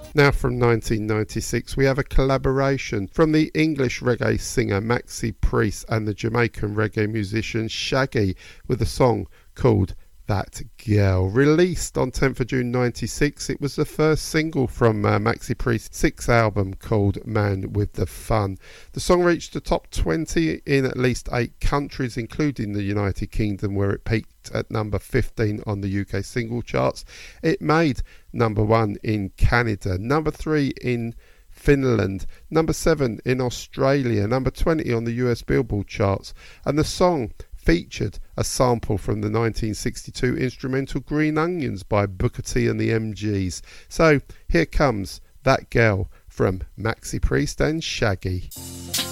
Now from 1996 we have a collaboration from the English reggae singer Maxi Priest and the Jamaican reggae musician Shaggy with a song called That Girl. Released on 10th of June 96, it was the first single from Maxi Priest's sixth album called Man with the Fun. The song reached the top 20 in at least 8 countries, including the United Kingdom, where it peaked at number 15 on the UK single charts. It made number 1 in Canada, number 3 in Finland, number 7 in Australia, number 20 on the US Billboard charts, and the song featured a sample from the 1962 instrumental Green Onions by Booker T and the MGs. So here comes That Girl from Maxi Priest and Shaggy.